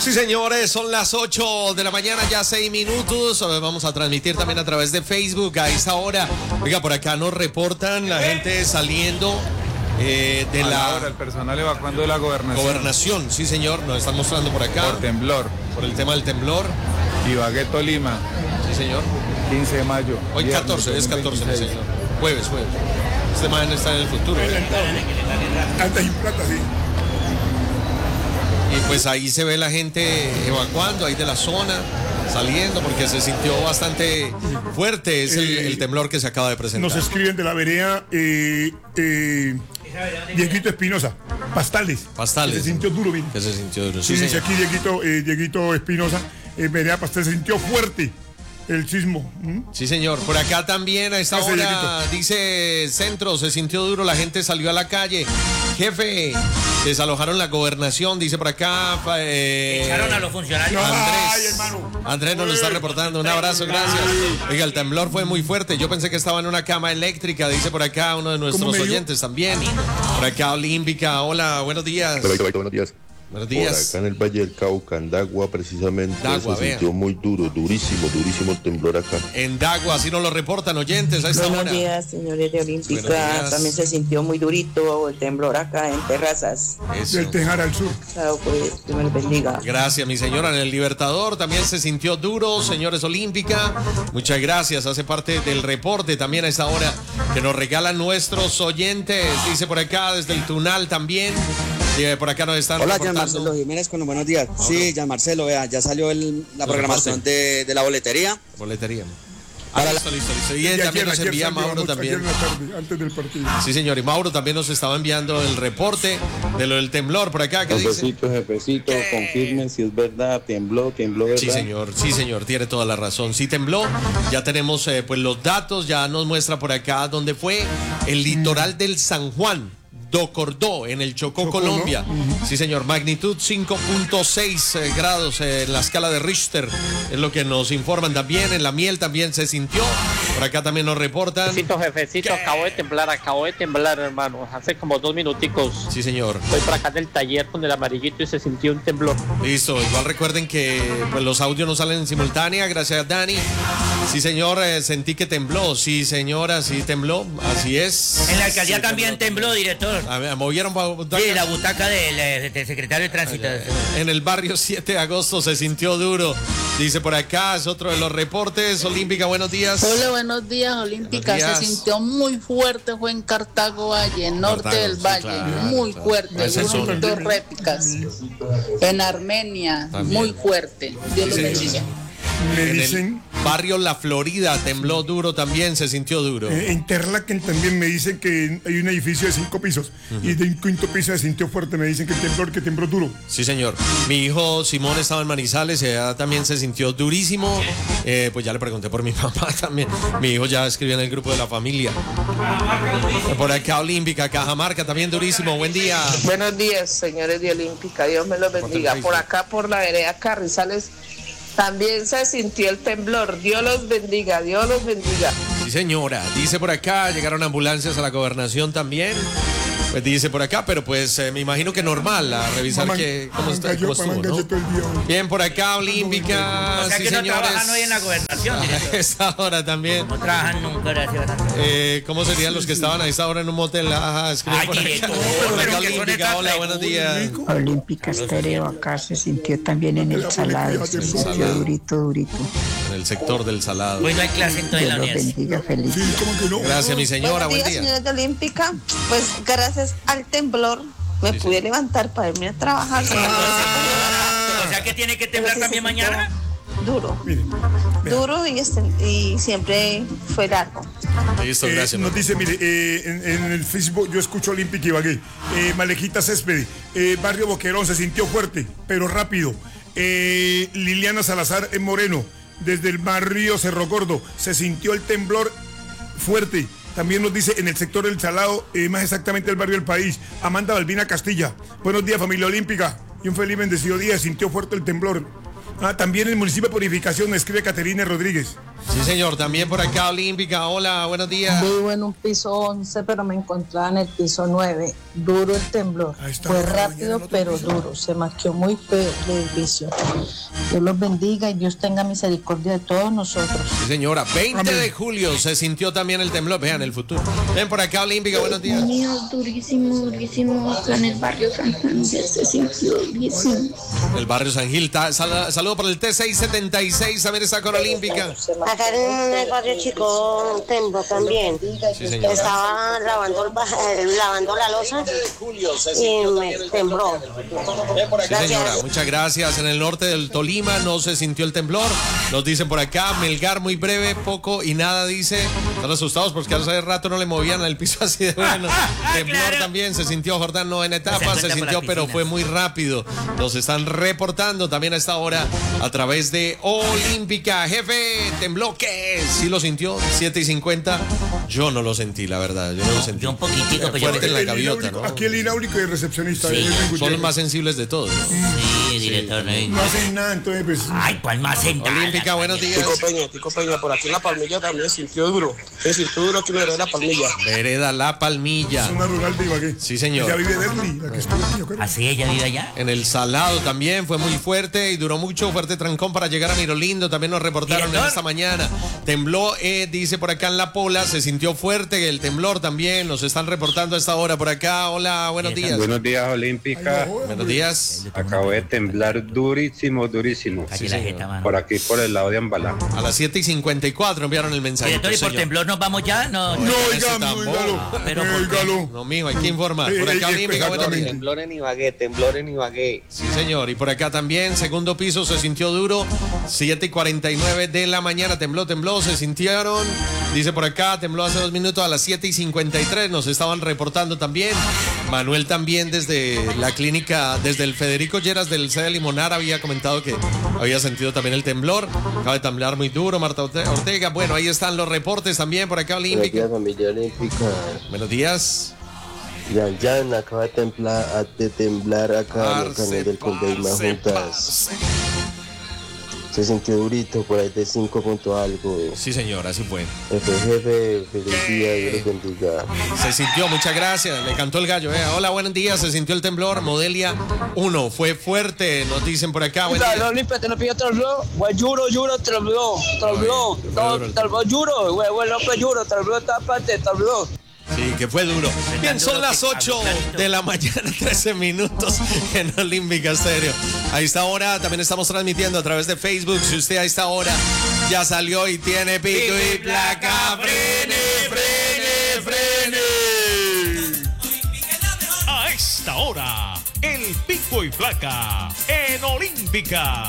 Sí, señores, son las 8 de la mañana, ya 6 minutos. Vamos a transmitir también a través de Facebook a esa hora. Oiga, por acá nos reportan la gente saliendo de el personal evacuando de la gobernación. Sí, señor, nos están mostrando por acá. Por temblor. Por el tema del temblor. Ibagué, Tolima. Sí, señor. 15 de mayo. Hoy 14, es 14, sí, señor. Jueves. Este man está en el futuro. Antes y plata, sí. Y pues ahí se ve la gente evacuando ahí de la zona, saliendo, porque se sintió bastante fuerte. Es el temblor que se acaba de presentar. Nos escriben de la vereda Dieguito Espinosa, Pastales. Que se sintió duro, bien. Que se sintió duro, sí, dice aquí Dieguito Espinosa, vereda Pastales, se sintió fuerte el sismo. Sí, señor. Por acá también a esta hora, dice Centro, se sintió duro, la gente salió a la calle. Jefe, desalojaron la gobernación, dice por acá. Echaron a los funcionarios. Andrés nos lo está reportando. Un abrazo, gracias. Oiga, el temblor fue muy fuerte. Yo pensé que estaba en una cama eléctrica, dice por acá uno de nuestros oyentes también. Por acá, Olímpica. Hola, buenos días. Buenos días. Buenos días. Por acá en el Valle del Cauca, en Dagua, precisamente, Dagua, se sintió muy duro, durísimo el temblor acá. En Dagua, así nos lo reportan oyentes a esta hora. Buenos días, señores de Olímpica. También se sintió muy durito el temblor acá en Terrazas. Del Tejar al sur. Chao, pues, Dios me los bendiga. Gracias, mi señora. En el Libertador también se sintió duro, señores Olímpica. Muchas gracias. Hace parte del reporte también a esta hora que nos regalan nuestros oyentes. Dice por acá desde el Tunal también. Por acá nos están Hola, reportando. Gian Marcelo Jiménez, buenos días. Hola. Sí, Gian Marcelo, vea, ya salió la programación de la boletería. Listo. Y también nos envía Mauro también. Antes del partido. Sí, señor. Y Mauro también nos estaba enviando el reporte de lo del temblor por acá. ¿Qué dice? Jefecito, confirmen si es verdad, tembló, ¿verdad? Sí, señor, tiene toda la razón. Sí tembló. Ya tenemos pues los datos, ya nos muestra por acá dónde fue el litoral del San Juan. Docordó, en el Chocó, Colombia. ¿No? Sí, señor. Magnitud 5.6 grados en la escala de Richter. Es lo que nos informan también. En la Miel también se sintió. Por acá también nos reportan. Jefecito, acabo de temblar, hermano. Hace como 2 minuticos. Sí, señor. Estoy por acá del taller con el amarillito y se sintió un temblor. Listo. Igual recuerden que pues, los audios no salen en simultánea. Gracias a Dani. Sí, señor. Sentí que tembló. Sí, señora, sí tembló. Así es. En la alcaldía también tembló, director. Movieron butaca. Sí, la butaca del secretario de tránsito. En el barrio 7 de agosto se sintió duro. Dice por acá, es otro de los reportes. Olímpica, buenos días. Hola, buenos días, Olímpica. Buenos días. Se sintió muy fuerte, fue en Cartago Valle, norte del Valle. Claro, muy fuerte. Dos réplicas. En Armenia, también. Muy fuerte. Dios los bendiga. Me dicen. Barrio La Florida tembló duro también, se sintió duro. En Terlaken también me dicen que hay un edificio de 5 pisos y de un 5º piso se sintió fuerte. Me dicen que tembló duro. Sí, señor. Mi hijo Simón estaba en Manizales, también se sintió durísimo. Pues ya le pregunté por mi mamá también. Mi hijo ya escribió en el grupo de la familia. Por acá Olímpica, Cajamarca también durísimo. Buen día. Buenos días, señores de Olímpica. Dios me los bendiga. Por acá, por la vereda Carrizales, también se sintió el temblor. Dios los bendiga, Dios los bendiga. Sí, señora. Dice por acá, llegaron ambulancias a la gobernación también. Pues dice por acá, pero pues me imagino que normal, a revisar cómo estuvo, ¿no? Bien, por acá, Olímpica. O sea, sí, que señores. No trabajan hoy en la gobernación. A esta hora también. No trabajan nunca, gracias. ¿Cómo serían los que estaban a esta hora en un motel? Olímpica, hola, buenos días. Olímpica Estéreo, acá se sintió también en el Salado, se sintió durito. En el sector del Salado. Hoy no hay clase en toda la universidad. Feliz. Sí, ¿cómo que no? Gracias, mi señora, buen día. Señores de Olímpica, pues gracias al temblor me pude levantar para irme a trabajar. O sea que tiene que temblar también mañana. Duro. Duro y siempre fue largo. Listo, gracias. Nos dice, mire, en el Facebook yo escucho Olímpica Ibagué. Malejita Césped, Barrio Boquerón se sintió fuerte, pero rápido. Liliana Salazar en Moreno, desde el barrio Cerro Gordo, se sintió el temblor fuerte. También nos dice en el sector del Salado, más exactamente el barrio del País, Amanda Balbina Castilla. Buenos días, familia Olímpica. Y un feliz bendecido día, sintió fuerte el temblor. También en el municipio de Purificación, me escribe Caterina Rodríguez. Sí, señor, también por acá Olímpica. Hola, buenos días. Vivo en un piso 11, pero me encontraba en el piso 9. Duro el temblor. Fue rápido, pero duro. Se maquilló muy feo el edificio. Dios los bendiga y Dios tenga misericordia de todos nosotros. Sí, señora. 20 de julio se sintió también el temblor. Vean el futuro. Ven por acá, Olímpica, buenos días. Mío, durísimo, durísimo. Acá en el barrio San Juan se sintió durísimo. El barrio San Gil. Saludo para el T676. También está con Olímpica. Acá en el barrio chico tembló también. Sí, señora. Estaba lavando la loza y me tembló. Sí, señora, muchas gracias. En el norte del Tolima no se sintió el temblor. Nos dicen por acá, Melgar muy breve, poco y nada, dice. Están asustados porque hace rato no le movían al piso así de bueno. Temblor claro. También se sintió, Jordán, no en etapas, se sintió, pero fue muy rápido. Nos están reportando también a esta hora a través de Olímpica. Jefe, tembló, ¿qué? ¿Sí lo sintió? 7:50. Yo no lo sentí, la verdad. Yo no lo sentí. Yo un poquitico, pero fuerte en la gaviota, ¿no? Aquí el hidráulico y el recepcionista. Sí. Son los más sensibles de todos. Sí, director. No hacen nada, entonces pues. Ay, ¿cuál más en Olímpica, buenos días. Tico Peña, por aquí en La Palmilla también sintió duro. Se sintió duro aquí en Vereda La Palmilla. Vereda La Palmilla. Zona rural de Ibagué. Sí, señor. Ella vive Derli, la que estuvo aquí, ¿ok? ¿Así ella vive allá? En el Salado también fue muy fuerte y duró mucho, fuerte trancón para llegar a Mirolindo. También nos reportaron en esta mañana. Tembló, dice por acá en La Pola, se sintió fuerte el temblor también. Nos están reportando a esta hora por acá. Hola, buenos días. Buenos días, Olímpica. Buenos días. Acabo de temblar durísimo. Sí, por aquí, por el lado de Ambalá. A las 7:54 enviaron el mensaje. Director, ¿y por temblor nos vamos ya? No, pero no, mijo, hay que informar. Por acá, Olímpica, buenos días. Temblor en Ibagué. Sí, señor. Y por acá también, segundo piso, se sintió duro. 7:49 de la mañana, tembló, se sintieron. Dice por acá, tembló hace 2 minutos a las 7:53. Nos estaban reportando también. Manuel también desde la clínica, desde el Federico Lleras del C de Limonar, había comentado que había sentido también el temblor. Acaba de temblar muy duro, Marta Ortega. Bueno, ahí están los reportes también por acá, Olímpica. Buenos días, familia Olímpica. Buenos días. Yan acaba de temblar acá en el canal del Condeima juntas. Se sintió durito, por ahí de 5 puntos algo. Sí, señor, así fue. Jefe, feliz día, Dios los bendiga. Se sintió, muchas gracias, le cantó el gallo. Hola, buenos días, se sintió el temblor. Modelia 1, fue fuerte, nos dicen por acá. No, Olimpia, te lo pido, tembló. Juro, tembló. Juro, tembló esta parte, tembló. Sí, que fue duro. Bien, son las 8 de la mañana, 13 minutos en Olímpica Estéreo. A esta hora también estamos transmitiendo a través de Facebook. Si usted a esta hora ya salió y tiene pico y placa, frene. A esta hora, el pico y placa en Olímpica.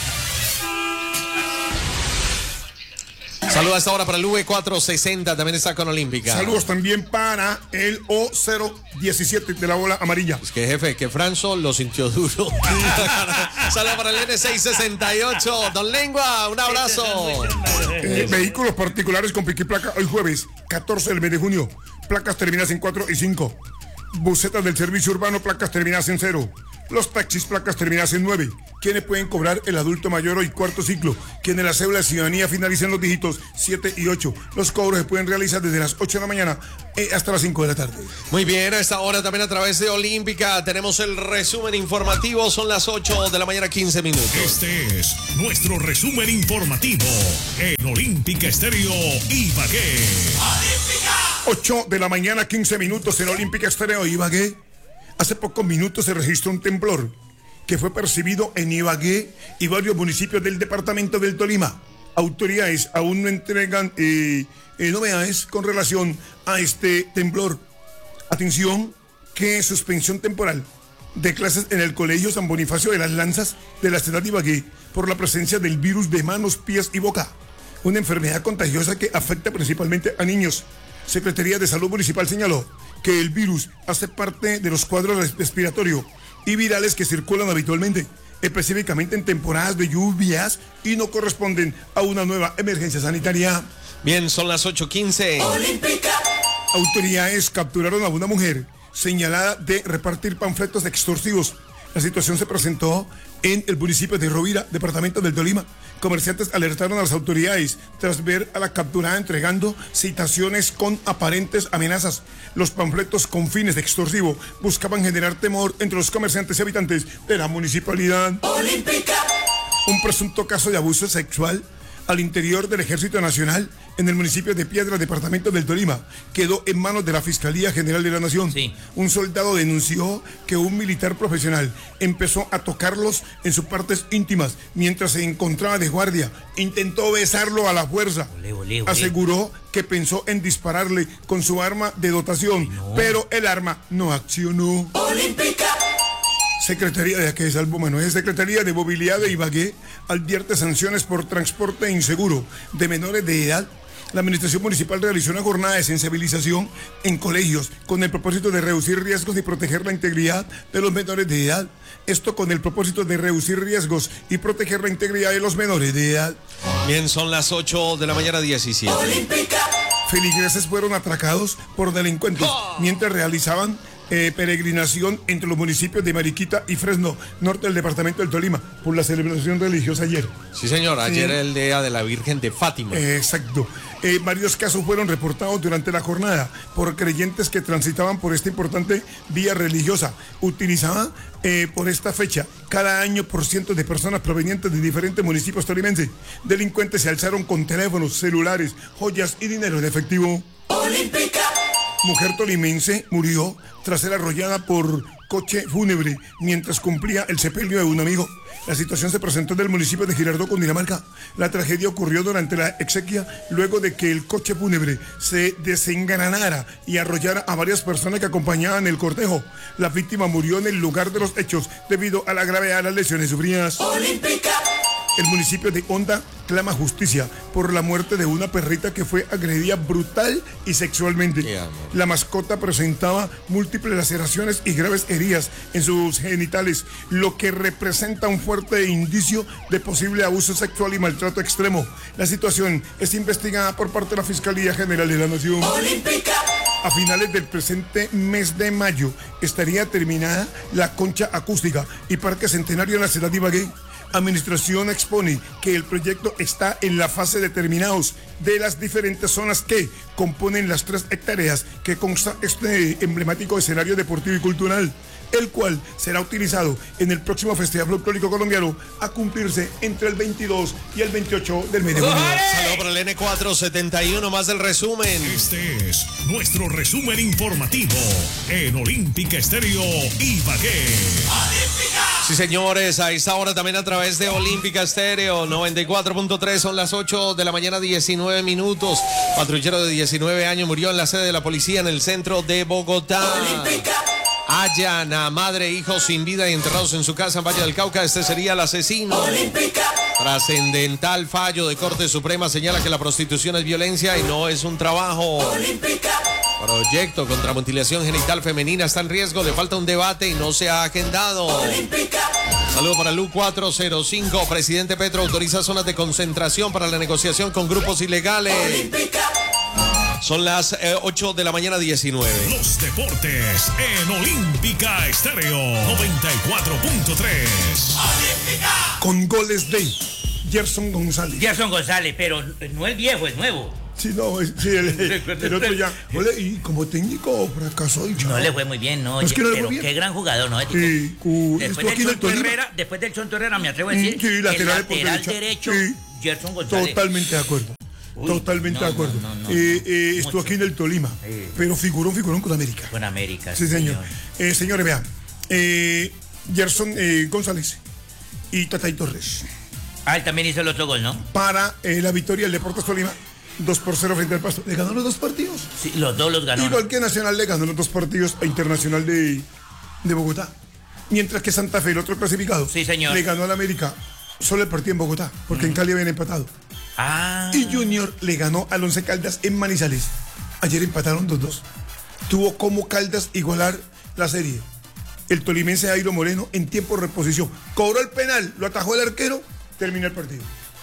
Saludos a esta hora para el V460, también está con Olímpica. Saludos también para el O017 de la bola amarilla. Es que jefe, que Franzo lo sintió duro. Saludos para el N668. Don Lengua, un abrazo. Vehículos particulares con pico y placa hoy jueves 14 del mes de junio. Placas terminadas en 4 y 5. Busetas del servicio urbano, placas terminadas en 0. Los taxis, placas terminadas en 9. Quienes pueden cobrar el adulto mayor hoy cuarto ciclo. Quienes la cédula de ciudadanía finalicen los dígitos 7 y 8. Los cobros se pueden realizar desde las 8 de la mañana hasta las 5 de la tarde. Muy bien, a esta hora también a través de Olímpica tenemos el resumen informativo. Son las 8 de la mañana, 15 minutos. Este es nuestro resumen informativo en Olímpica Estéreo Ibagué. 8 de la mañana, 15 minutos en Olímpica Estéreo Ibagué. Hace pocos minutos se registró un temblor que fue percibido en Ibagué y varios municipios del departamento del Tolima. Autoridades aún no entregan novedades con relación a este temblor. Atención, que suspensión temporal de clases en el Colegio San Bonifacio de las Lanzas de la ciudad de Ibagué por la presencia del virus de manos, pies y boca, una enfermedad contagiosa que afecta principalmente a niños. Secretaría de Salud Municipal señaló que el virus hace parte de los cuadros respiratorios y virales que circulan habitualmente, específicamente en temporadas de lluvias y no corresponden a una nueva emergencia sanitaria. Bien, son las 8:15. Olímpica. Autoridades capturaron a una mujer señalada de repartir panfletos extorsivos La situación se presentó en el municipio de Rovira, departamento del Tolima. Comerciantes alertaron a las autoridades tras ver a la capturada entregando citaciones con aparentes amenazas. Los panfletos con fines de extorsivo buscaban generar temor entre los comerciantes y habitantes de la municipalidad. ¡Olímpica! Un presunto caso de abuso sexual al interior del Ejército Nacional en el municipio de Piedra, departamento del Tolima, quedó en manos de la Fiscalía General de la Nación. Sí. Un soldado denunció que un militar profesional empezó a tocarlos en sus partes íntimas mientras se encontraba de guardia. Intentó besarlo a la fuerza. Olé. Aseguró que pensó en dispararle con su arma de dotación, pero el arma no accionó. ¡Olímpica! Secretaría de Movilidad de Ibagué advierte sanciones por transporte inseguro de menores de edad. La administración municipal realizó una jornada de sensibilización en colegios con el propósito de reducir riesgos y proteger la integridad de los menores de edad. Esto con el propósito de reducir riesgos y proteger la integridad de los menores de edad. Bien, son las 8 de la mañana 17. ¡Olímpica! Feligreses fueron atracados por delincuentes mientras realizaban peregrinación entre los municipios de Mariquita y Fresno, norte del departamento del Tolima, por la celebración religiosa ayer. Sí, señor, ayer el día de la Virgen de Fátima. Exacto. Varios casos fueron reportados durante la jornada por creyentes que transitaban por esta importante vía religiosa, utilizada por esta fecha cada año por cientos de personas provenientes de diferentes municipios tolimenses. Delincuentes se alzaron con teléfonos, celulares, joyas y dinero en efectivo. ¡Olímpica! Mujer tolimense murió tras ser arrollada por coche fúnebre mientras cumplía el sepelio de un amigo. La situación se presentó en el municipio de Girardot, Cundinamarca. La tragedia ocurrió durante la exequia luego de que el coche fúnebre se desengranara y arrollara a varias personas que acompañaban el cortejo. La víctima murió en el lugar de los hechos debido a la gravedad de las lesiones sufridas. ¡Olímpica! El municipio de Honda clama justicia por la muerte de una perrita que fue agredida brutal y sexualmente. La mascota presentaba múltiples laceraciones y graves heridas en sus genitales, lo que representa un fuerte indicio de posible abuso sexual y maltrato extremo. La situación es investigada por parte de la Fiscalía General de la Nación. ¡Olímpica! A finales del presente mes de mayo estaría terminada la concha acústica y Parque Centenario en la ciudad de Ibagué. Administración expone que el proyecto está en la fase de terminados de las diferentes zonas que componen las 3 hectáreas que consta este emblemático escenario deportivo y cultural, el cual será utilizado en el próximo Festival Folclórico Colombiano a cumplirse entre el 22 y el 28 del mes de junio. Saludos para el N471, más del resumen. Este es nuestro resumen informativo en Olímpica Estéreo Ibagué. Sí, señores, a esta hora también a través de Olímpica Estéreo 94.3, son las 8 de la mañana 19 minutos. Patrullero de 19 años murió en la sede de la policía en el centro de Bogotá. ¡Olímpica! Hallan a madre e hijos sin vida y enterrados en su casa en Valle del Cauca. Este sería el asesino. ¡Olímpica! Trascendental fallo de Corte Suprema señala que la prostitución es violencia y no es un trabajo. ¡Olímpica! Proyecto contra mutilación genital femenina está en riesgo. Le falta un debate y no se ha agendado. ¡Olímpica! Saludo para Lu 405. Presidente Petro autoriza zonas de concentración para la negociación con grupos ilegales. ¡Olímpica! Son las 8 de la mañana 19. Los deportes en Olímpica Estéreo 94.3. ¡Olímpica! Con goles de Gerson González. Gerson González, pero no el viejo, es nuevo. Sí, no, sí, el otro ya. Ole, y como técnico fracasó. No le fue muy bien, ¿no? Es que no le pero fue bien. Qué gran jugador, ¿no? Sí, después del Chonto Herrera, me atrevo a decir, sí, lateral derecho, sí. Gerson González. Totalmente de acuerdo. Totalmente de acuerdo. Estuvo aquí en el Tolima, pero figuró con América. Con América. Sí, señor. Señores, vean. Gerson González y Tatay Torres. Ah, él también hizo el otro gol, ¿no? Para la victoria del Deportes Tolima. 2-0 frente al Pasto. ¿Le ganó los 2 partidos? Sí, los 2 los ganó. Igual que Nacional le ganó los 2 partidos a Internacional de Bogotá. Mientras que Santa Fe, el otro clasificado, sí, señor, le ganó al América solo el partido en Bogotá, porque en Cali habían empatado. Y Junior le ganó al Once Caldas en Manizales. Ayer empataron 2-2. Tuvo como Caldas igualar la serie. El tolimense Jairo Moreno en tiempo de reposición cobró el penal, lo atajó el arquero, terminó el partido.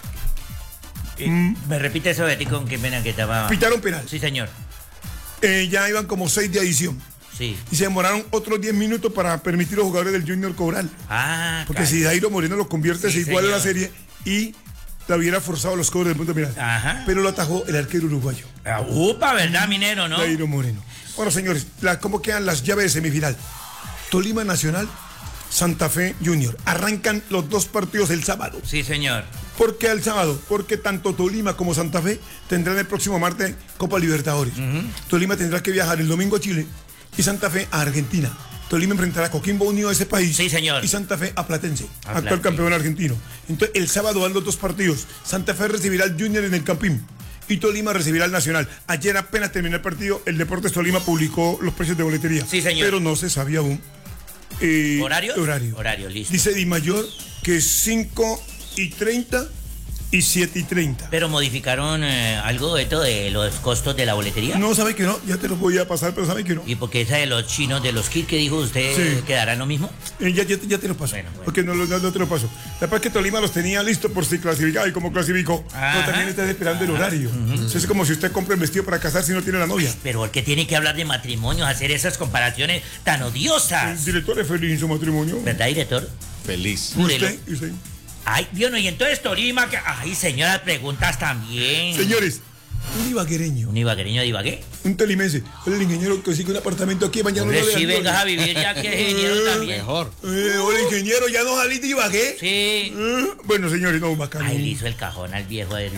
Me repite eso, Betty, con qué pena que estaba. Pitaron penal. Sí, señor. Ya iban como 6 de adición. Sí. Y se demoraron otros 10 minutos para permitir a los jugadores del Junior cobrar. Porque si Dairo Moreno lo convierte, se iguala la serie y la hubiera forzado los cobros del punto final. Pero lo atajó el arquero uruguayo. Upa, ¿verdad, Minero, no? Dairo Moreno. Bueno, señores, ¿cómo quedan las llaves de semifinal? Tolima Nacional, Santa Fe Junior. Arrancan los 2 partidos el sábado. Sí, señor. ¿Por qué el sábado? Porque tanto Tolima como Santa Fe tendrán el próximo martes Copa Libertadores. Tolima tendrá que viajar el domingo a Chile y Santa Fe a Argentina. Tolima enfrentará a Coquimbo Unido de ese país. Sí, señor. Y Santa Fe a Platense, actual campeón argentino. Entonces, el sábado van los 2 partidos. Santa Fe recibirá al Junior en el Campín y Tolima recibirá al Nacional. Ayer apenas terminó el partido, el Deportes Tolima publicó los precios de boletería. Sí, señor. Pero no se sabía aún. ¿Horario? Horario, listo. Dice Di Mayor que 5:30 y 7:30. ¿Pero modificaron algo de esto de los costos de la boletería? No, sabe que no, ya te los voy a pasar, pero sabe que no. ¿Y porque esa de los chinos, de los kits que dijo usted, quedará lo mismo? Ya te los paso. Bueno. Porque no te los paso. La verdad es que Tolima los tenía listos por si clasificaba y como clasificó. Pero también estás esperando el horario. Es como si usted compra el vestido para casarse y no tiene la novia. Pero ¿por qué tiene que hablar de matrimonios, hacer esas comparaciones tan odiosas? El director es feliz en su matrimonio. ¿Verdad, director? Feliz. ¿Y usted? Ay, bueno, y entonces Tolima, que... Ay, señoras, preguntas también. Señores, un ibaguereño. ¿Un ibaguereño de Ibagué? Un tolimense. Hola, el ingeniero que consigue un apartamento aquí, mañana no le vengas a vivir ya que es ingeniero también. Mejor. Hola, ingeniero, ¿ya no salís de Ibagué? Sí. Bueno, señores, no, bacano. Ay, le hizo el cajón al viejo de...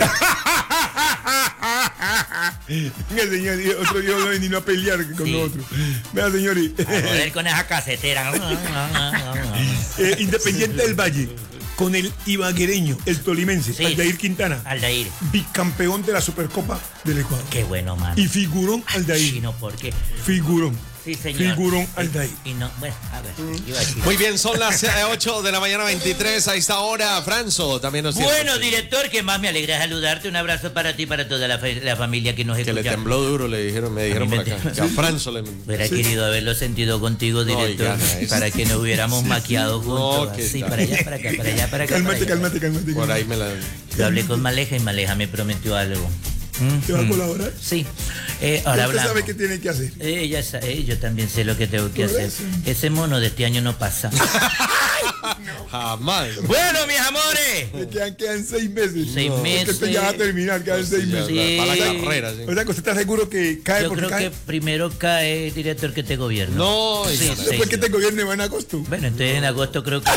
Venga, señor, otro día no vino a pelear con nosotros. Vea, señores. A joder con esa casetera. Independiente del Valle. Con el ibaguereño, el tolimense, Aldair Quintana. Aldair. Bicampeón de la Supercopa del Ecuador. Qué bueno, mano. Y figurón Aldair. Chino, ¿por qué? Figurón. Sí, señor. Figurón Aldair. Y no, bueno, a ver. Muy bien, son las 8 de la mañana 23 a esta hora. Franzo también nos tiene. Bueno, director, que más me alegra saludarte. Un abrazo para ti y para toda la familia que nos escucha. Que le tembló duro, me dijeron por acá. Que a Franzo le... Hubiera querido haberlo sentido contigo, director, para que nos hubiéramos maquiado juntos. Sí, para allá, para acá, para allá, para acá. Cálmate. Por ahí me la... Yo hablé con Maleja y Maleja me prometió algo. ¿Te va a colaborar? Sí. Ahora ¿Usted sabe qué tiene que hacer? Ella sabe, yo también sé lo que tengo que hacer. Ese mono de este año no pasa. Jamás. Bueno, mis amores. Me quedan 6 meses. 6 meses. Esto ya va a terminar, quedan 6 meses. Sí. Para la carrera, sí. O sea, que usted está seguro que cae yo porque creo cae. que primero cae el director que te gobierna. No, sí, después que te gobierne va en agosto. Bueno, entonces en agosto creo que...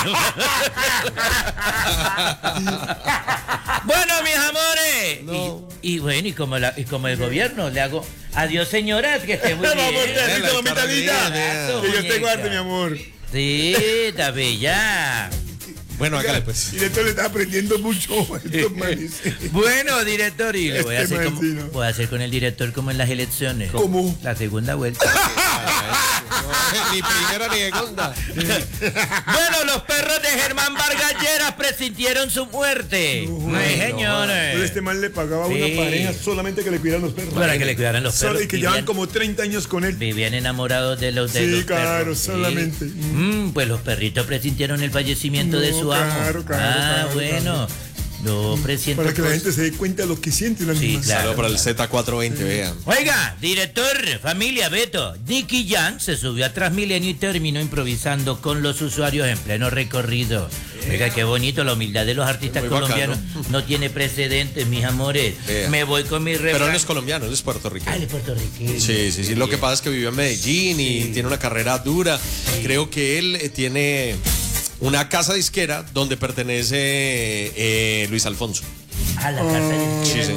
Bueno, mis amores. No. Y bueno, y como el gobierno, le hago adiós, señora, que esté muy bien. Que Dios te guarde, mi amor. Sí, está bella. Bueno, hágale pues. Director, le está aprendiendo mucho estos manes. Bueno, director, y le voy a hacer con el director como en las elecciones. ¿Cómo? La segunda vuelta. Ni primera ni segunda. Bueno, los perros de Germán Vargas Lleras presintieron su muerte. No, señores. Pero este man le pagaba a una pareja solamente que le cuidaran los perros. Para que le cuidaran los perros. Y que llevan como 30 años con él. Vivían enamorados de los perros. Sí, claro, solamente. Pues los perritos presintieron el fallecimiento de su amo. Claro, bueno. No, presiento. Para que la gente se dé cuenta de lo que siente una misma. Sí, claro. Para el Z420, vean. Oiga, director, familia, Beto. Nicky Jam se subió a Transmilenio y terminó improvisando con los usuarios en pleno recorrido. Oiga, qué bonito, la humildad de los artistas colombianos no tiene precedentes, mis amores. Me voy con mi refrán. Pero él no es colombiano, él es puertorriqueño. Él es puertorriqueño. Sí. Lo que pasa es que vivió en Medellín y tiene una carrera dura. Creo que él tiene una casa disquera donde pertenece Luis Alfonso. A la casa disquera. Sí,